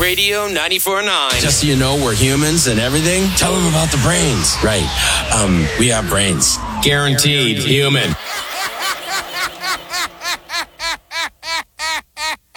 Radio 94.9. Just so you know, we're humans and everything. Tell them about the brains. Right. We have brains. Guaranteed human.